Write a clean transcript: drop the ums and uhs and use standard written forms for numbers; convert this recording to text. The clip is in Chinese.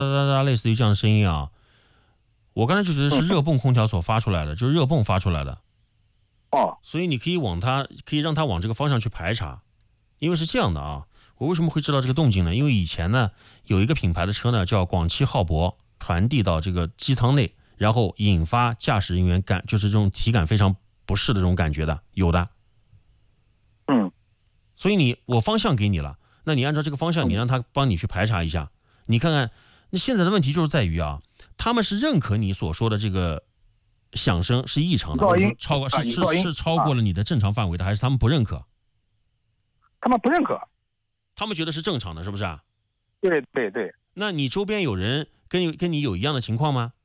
哒哒哒，类似于这样的声音啊。我刚才就觉得是热泵空调所发出来的，就是热泵发出来的。 哦， 所以你可以让它往这个方向去排查，因为是这样的啊。我为什么会知道这个动静呢？因为以前呢有一个品牌的车呢叫广汽浩博，传递到这个机舱内，然后引发驾驶人员就是这种体感非常不适的这种感觉的，有的。所以我方向给你了，那你按照这个方向，你让他帮你去排查一下，你看看。那现在的问题就是在于啊，他们是认可你所说的这个响声是异常的，或者说超过了你的正常范围的，还是他们不认可？ 他们不认可， 他们觉得是正常的，是不是啊？ 对对对。 那你周边有人跟你有一样的情况吗？